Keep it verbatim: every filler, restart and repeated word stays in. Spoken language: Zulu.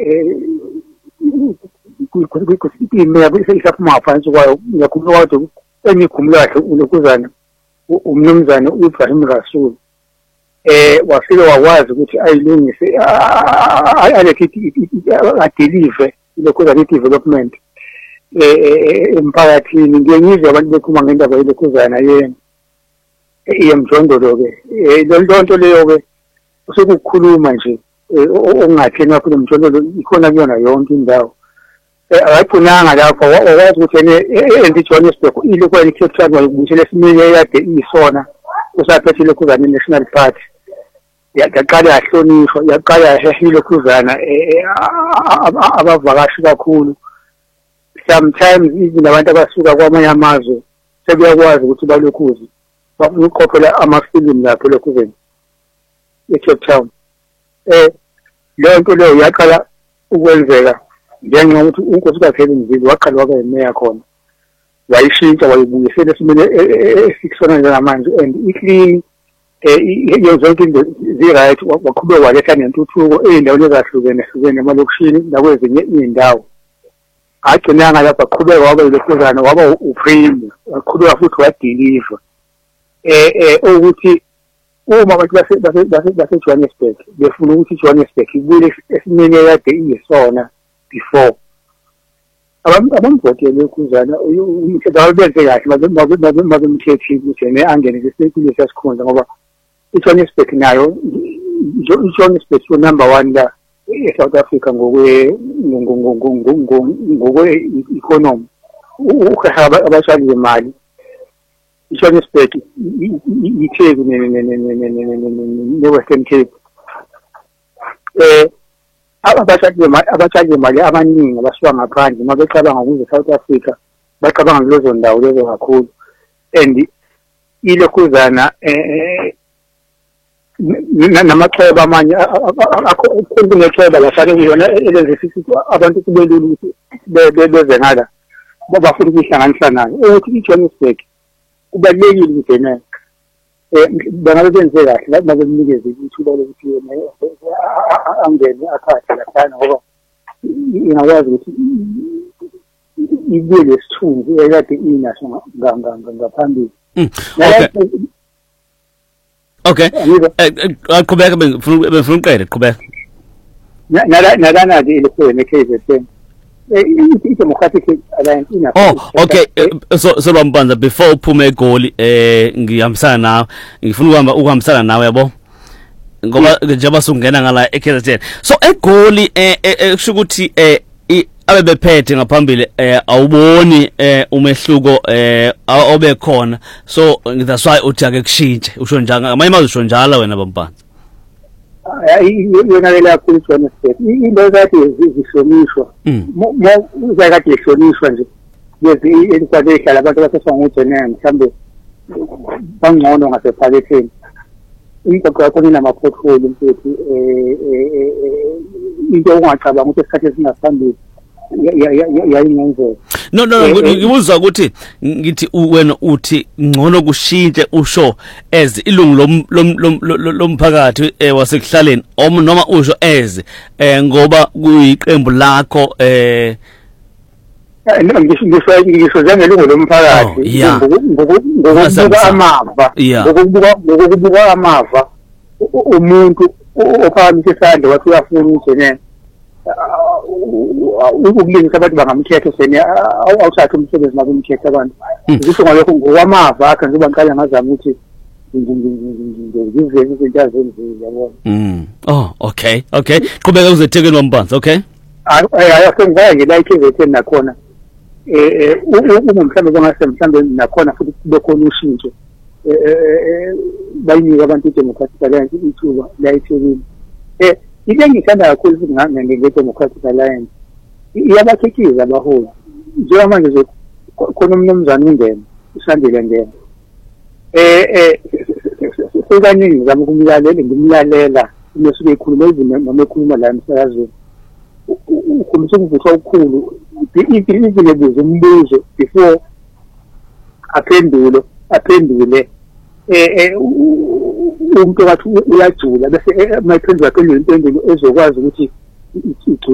kwimea isaphuma phansi kwayo ngiyakhuluma kodwa engikhumula kahle ulokhuzana umnumzane uIbrahim Rasool eh wafike wakwazi ukuthi ayilungise alekithi adelive ilokhuzana development eh emphakathini ngiyengizwe abantu bekhuluma ngendaba yelokhuzana yena iyemjondolo ke lo nto leyo ke usekukhuluma nje ongathena kakhulu umjondolo ikhona kuyona yonke indawo ayaphunanga lapho wawazi ukuthi ene endi Johannesburg ilokho elikhethayo wayibuyisela esimile yade isona usaphethe lokhuzana National Party yaqala yahlonishwa yaqala yahehile khuzana abavakashi kakhulu sometimes even abantu abasuka kwamanye amazwe sebeyakwazi ukuthi balokhuze bakuqophela amafilimu lapho lokhuzeni eCape Town eh le nto leyo yaqala ukwenzeka ngenxa yokuthi unkosikazi Mzila waqala waba emeya khona wayishintsha wayibuyisela esimene esikusona njengamanje and iclean eh zonke izinto zi-right waqhubeka waletha nentuthuko ey'ndaweni ezahlukene hlukene emalokishini nakwezinye iy'ndawo agcinanga lapha aqhubeka waba yilokhuzana waba uprime waqhubeka futhi wadeliver eh eh ukuthi uma abantu base base Johannesburg befuna ukuthi Johannesburg ibuyele esimene yade iyisona before abamvotele lokhuzana umthetho benze kahle babemthethi ukuthi ne angene kule sesikhundla ngoba iJohannesburg nayo iJohannesburg is number one la eSouth Africa ngokwe ngokwe economy ukhahaba abashali zemali iJohannesburg iTheku ne Western Cape eh abashali abashali zemali abaningi abasuka ngaphandle mabecabanga ukuze South Africa bacabanga lezo ndawo lezo kakhulu and ilokhuzana eh namacheba amanye akho kunecheba lafake kuyona elezifisi abantu kubelula ukuthi beze ngala bafuna ukuhlanganisa nayo ukuthi iJohannesburg kubalekile ukuthi na eh bangabe benze kahle babe benikeze ithuba lokuthi angene akhathe laphana ngoba ingakwazi ukuthi ibuye lesithunzi ekade inaso ngaphambili. Okay. Aqhubeka bengifuna bengifuna uqede qhubeka. Nala nala nadi ilokho ne K Z N. Eh i-Democratic Alliance ina. Oh, okay. So so Bambanza before uphume egoli eh ngihambisana nawe. Ngifuna ukuhamba ukuhambisana nawe yabo. Ngoba njengoba sungena ngala e-K Z N. So egoli eh ekusho ukuthi eh abebephethe ngaphambili eh awuboni eh umehluko eh obekhona so that's why uthi ake kushintshe usho njalo ngamanye usho njalo wena Bambanza hayi yona le yakho Johannesburg into zathi zihlonishwa mo uzakade ihlonishwa nje lezi elikwade ihlala abantu abaseswa ngojenene mhlambe bangcono ngasephaketheni imigaqo yakho inama-pothole mfethu eh into ungacabanga ukuthi esikhathi esingaphambili yayingenzeka. No no ngibuzwa ukuthi ngithi wena uthi ngcono kushintshe usho as ilungu lomphakathi wasekuhlaleni noma usho as ngoba kuyiqembu lakho eh ngisho ngisho njengelungu lomphakathi ngokubuka amava ngokubuka ngokubuka amava umuntu ophakamisa isandla wathi uyafuna ukuthi ukulingisa abantu bangamthetho sene awusathu umsebenzi nakumthetho abantu ngisho ngalokho ngokwamava akhe ngizoba ngiqala ngazama ukuthi ngizwe izinto ezenzile yabona. Mm. Oh, okay. Okay. Qhubeka uzeThekwini Bambanza, okay? Hayi hayi sengivaya ngelike ezethe nakhona eh uma mhlambe bangase mhlambe nakhona futhi bekhona ushintsho eh bayinika abantu iDemocratic Alliance ithuba la eThekwini. Eh into engithanda kakhulu futhi nge-Democratic Alliance iyabakhiqiza abaholi njengoba manje nje khona umnumzane ungena usandile ngena eh eh sekaningi ngizama ukumlalela ngimlalela umesuke ekhuluma izimo noma ekhuluma la emsakazweni ukhuluma ukuvuthwa okukhulu izinto lezo umbuzo before aphendule aphendule eh umuntu wathi uyajula bese mayiphendula phendula impendulo ezokwazi ukuthi